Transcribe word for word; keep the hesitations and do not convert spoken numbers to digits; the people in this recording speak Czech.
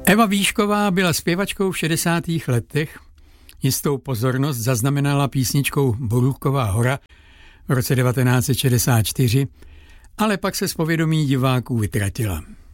Eva Výšková byla zpěvačkou v šedesátých letech. Jistou pozornost zaznamenala písničkou Borůvková hora v roce devatenáct set šedesát čtyři, ale pak se z povědomí diváků vytratila.